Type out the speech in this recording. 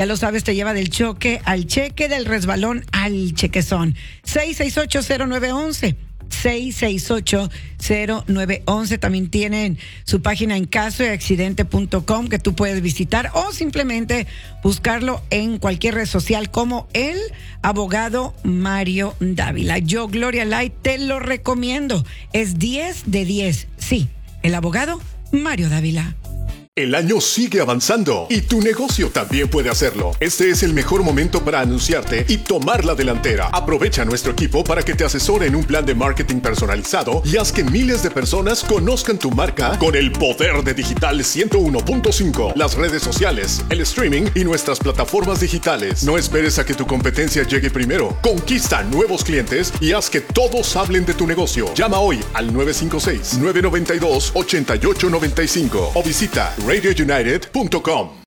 Ya lo sabes, te lleva del choque al cheque, del resbalón al chequezón. 6680911. 6680911. También tienen su página en casodeaccidente.com que tú puedes visitar o simplemente buscarlo en cualquier red social como el abogado Mario Dávila. Yo, Gloria Light, te lo recomiendo. Es 10 de 10. Sí, el abogado Mario Dávila. El año sigue avanzando y tu negocio también puede hacerlo. Este es el mejor momento para anunciarte y tomar la delantera. Aprovecha a nuestro equipo para que te asesore en un plan de marketing personalizado y haz que miles de personas conozcan tu marca con el poder de Digital 101.5, las redes sociales, el streaming y nuestras plataformas digitales. No esperes a que tu competencia llegue primero. Conquista nuevos clientes y haz que todos hablen de tu negocio. Llama hoy al 956-992-8895 o visita radiounited.com.